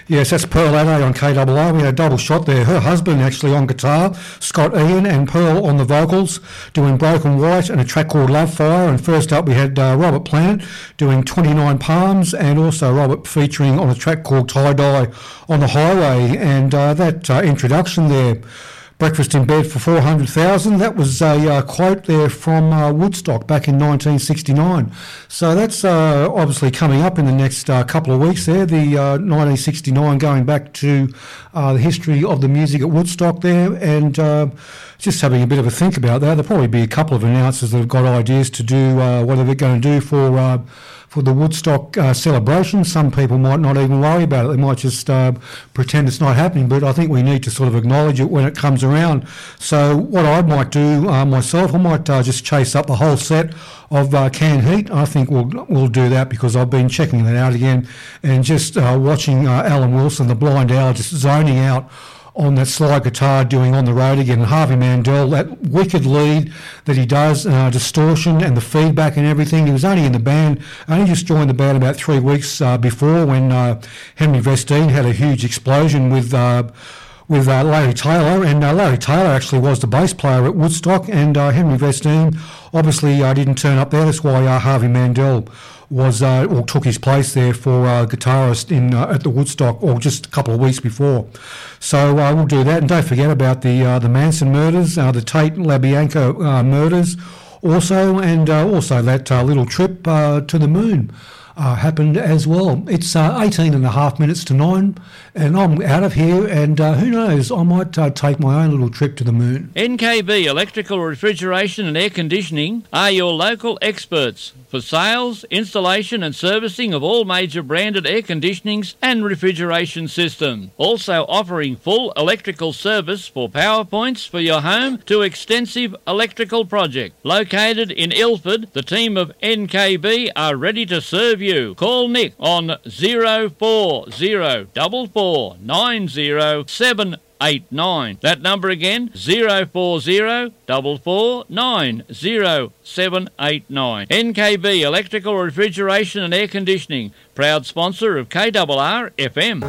Yes, that's Pearl Adday on KRR. We had a double shot there. Her husband actually on guitar, Scott Ian, and Pearl on the vocals, doing Broken White and a track called Love Fire. And first up we had Robert Plant doing 29 Palms, and also Robert featuring on a track called Tie Dye on the Highway. And that introduction there, Breakfast in Bed for 400,000. That was a quote there from Woodstock back in 1969. So that's obviously coming up in the next couple of weeks there, the 1969, going back to the history of the music at Woodstock there, and just having a bit of a think about that. There'll probably be a couple of announcers that have got ideas to do what they're going to do for the Woodstock celebration. Some people might not even worry about it. They might just pretend it's not happening, but I think we need to sort of acknowledge it when it comes around. So what I might do myself, I might just chase up the whole set of Canned Heat. I think we'll do that, because I've been checking that out again and just watching Alan Wilson, the Blind Owl, just zoning out on that slide guitar doing On the Road Again. And Harvey Mandel, that wicked lead that he does, distortion and the feedback and everything. He was only in the band, only just joined the band about 3 weeks before, when Henry Vestine had a huge explosion with Larry Taylor, and Larry Taylor actually was the bass player at Woodstock, and Henry Vestine obviously didn't turn up there. That's why Harvey Mandel was or took his place there for guitarist at the Woodstock, or just a couple of weeks before. So we'll do that, and don't forget about the Manson murders, the Tate LaBianca murders, also, and also that little trip to the moon happened as well. It's 18 and a half minutes to 9, and I'm out of here, and who knows, I might take my own little trip to the moon. NKB Electrical, Refrigeration and Air Conditioning are your local experts for sales, installation and servicing of all major branded air conditionings and refrigeration systems. Also offering full electrical service for power points for your home to extensive electrical project. Located in Ilford, the team of NKB are ready to serve you. Call Nick on 0404490789. That number again, 0404490789. NKB Electrical, Refrigeration and Air Conditioning, proud sponsor of KRR FM.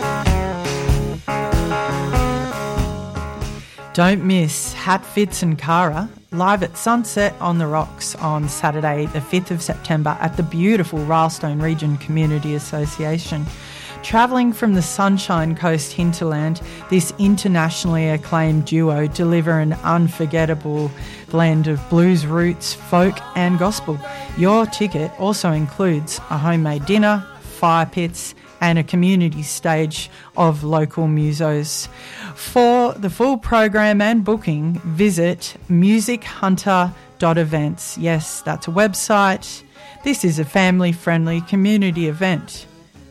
Don't miss Hat Fits and Cara live at Sunset on the Rocks on Saturday the 5th of September at the beautiful Rylstone Region Community Association. Travelling from the Sunshine Coast hinterland, this internationally acclaimed duo deliver an unforgettable blend of blues roots, folk and gospel. Your ticket also includes a homemade dinner, fire pits and a community stage of local musos. For the full program and booking, visit musichunter.events. Yes, that's a website. This is a family-friendly community event.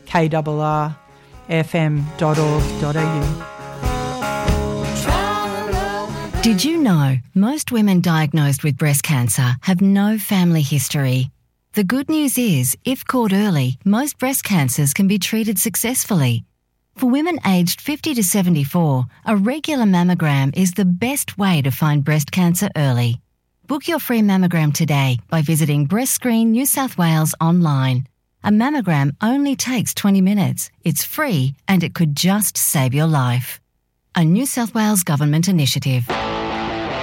KRR.fm.org.au. Did you know most women diagnosed with breast cancer have no family history? The good news is, if caught early, most breast cancers can be treated successfully. For women aged 50 to 74, a regular mammogram is the best way to find breast cancer early. Book your free mammogram today by visiting Breast Screen New South Wales online. A mammogram only takes 20 minutes. It's free and it could just save your life. A New South Wales Government initiative.